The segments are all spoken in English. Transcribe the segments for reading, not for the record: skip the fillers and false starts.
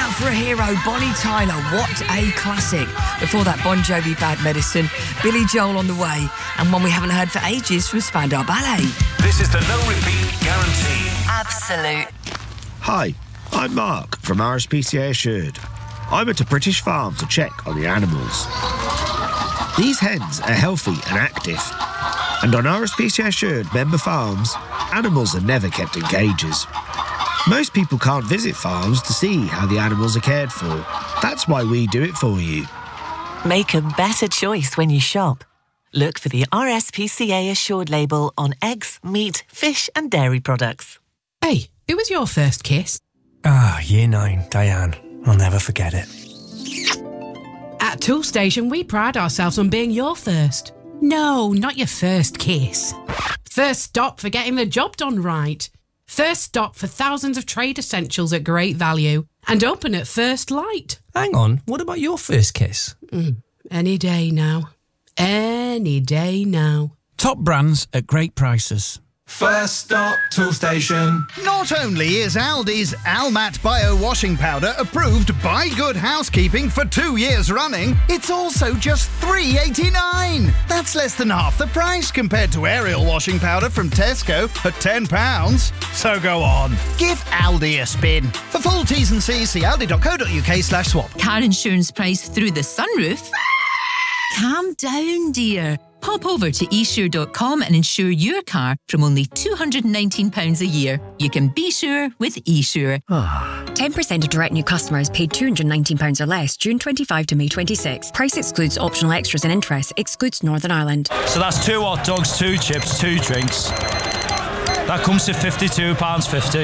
Out for a Hero, Bonnie Tyler, what a classic. Before that, Bon Jovi, Bad Medicine, Billy Joel on the way, and one we haven't heard for ages from Spandau Ballet. This is the no repeat guarantee. Absolute. Hi, I'm Mark from RSPCA Assured. I went to British Farm to check on the animals. These hens are healthy and active. And on RSPCA Assured member farms, animals are never kept in cages. Most people can't visit farms to see how the animals are cared for. That's why we do it for you. Make a better choice when you shop. Look for the RSPCA Assured label on eggs, meat, fish and dairy products. Hey, who was your first kiss? Year 9, Diane. I'll never forget it. At Toolstation, we pride ourselves on being your first. No, not your first kiss. First stop for getting the job done right. First stop for thousands of trade essentials at great value. And open at first light. Hang on, what about your first kiss? Any day now. Any day now. Top brands at great prices. First stop, Toolstation. Not only is Aldi's Almat Bio Washing Powder approved by Good Housekeeping for 2 years running, it's also just $3.89. That's less than half the price compared to Ariel Washing Powder from Tesco at £10. So go on, give Aldi a spin. For full T's and C's, see aldi.co.uk/swap. Car insurance price through the sunroof? Calm down, dear. Pop over to esure.com and insure your car from only £219 a year. You can be sure with eSure. 10% of direct new customers paid £219 or less June 25 to May 26. Price excludes optional extras and interest. Excludes Northern Ireland. So that's 2 hot dogs, 2 chips, 2 drinks. That comes to £52.50.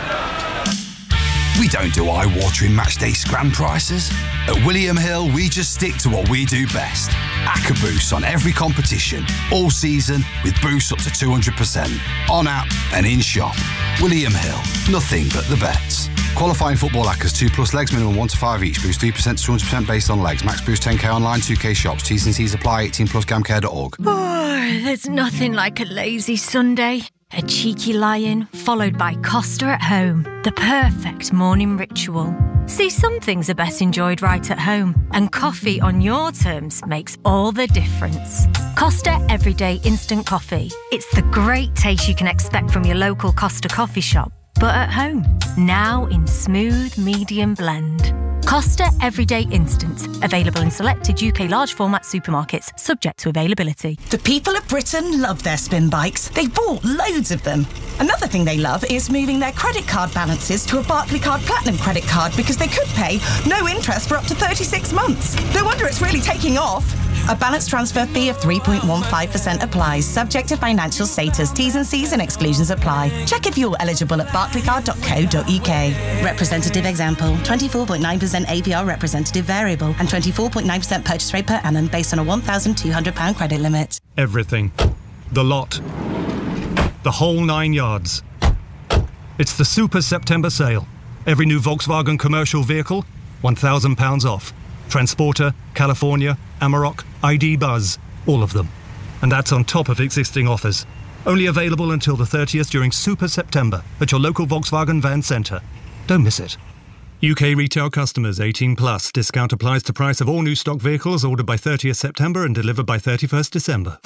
We don't do eye-watering matchday scram prices. At William Hill, we just stick to what we do best. Acca boosts on every competition, all season, with boosts up to 200%. On app and in shop. William Hill, nothing but the bets. Qualifying football Accas 2+ legs, minimum 1 to 5 each. Boost 3% to 200% based on legs. Max boost 10k online, 2k shops. T's and C's apply. 18+ gamcare.org. Oh, there's nothing like a lazy Sunday. A cheeky lie-in, followed by Costa at home. The perfect morning ritual. See, some things are best enjoyed right at home, and coffee on your terms makes all the difference. Costa Everyday Instant Coffee. It's the great taste you can expect from your local Costa coffee shop, but at home. Now in smooth medium blend. Costa Everyday Instant. Available in selected UK large format supermarkets, subject to availability. The people of Britain love their spin bikes. They've bought loads of them. Another thing they love is moving their credit card balances to a Barclaycard Platinum credit card because they could pay no interest for up to 36 months. No wonder it's really taking off. A balance transfer fee of 3.15% applies, subject to financial status. T's and C's and exclusions apply. Check if you're eligible at barclaycard.co.uk. Representative example, 24.9% APR representative variable and 24.9% purchase rate per annum based on a £1,200 credit limit. Everything. The lot. The whole 9 yards. It's the Super September sale. Every new Volkswagen commercial vehicle, £1,000 off. Transporter, California, Amarok, ID Buzz, all of them. And that's on top of existing offers. Only available until the 30th during Super September at your local Volkswagen van centre. Don't miss it. UK retail customers 18+. Discount applies to price of all new stock vehicles ordered by 30th September and delivered by 31st December.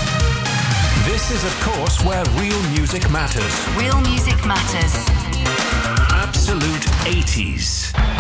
This is, of course, where real music matters. Real music matters. Absolute 80s.